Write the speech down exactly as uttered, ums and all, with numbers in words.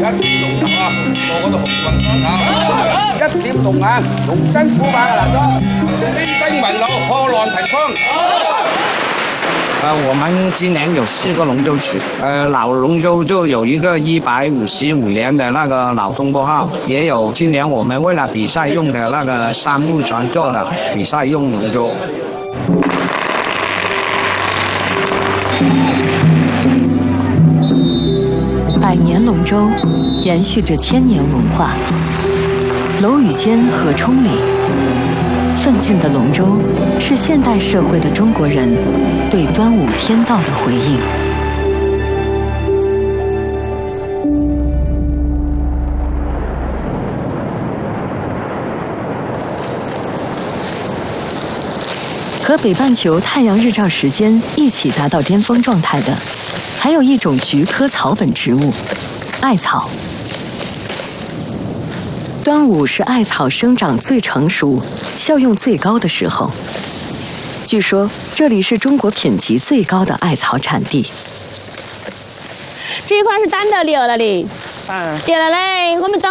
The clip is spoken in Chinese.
點龍頭啊，個個都紅運當頭。一點龍眼，龍爭虎霸嘅難咗，兵兵雲路，破浪騰空。 呃，我们今年有四个龙舟曲，呃，老龙舟就有一个一百五十五年的那个老东坡号，也有今年我们为了比赛用的那个杉木船做的比赛用龙舟。 百年龙舟延续着千年文化，楼宇间河冲里，奋进的龙舟是现代社会的中国人对端午天道的回应。和北半球太阳日照时间一起达到巅峰状态的，还有一种菊科草本植物——艾草。端午是艾草生长最成熟、效用最高的时候。据说这里是中国品级最高的艾草产地。 这一块是单的裂了的，嗯，裂了嘞，我们当。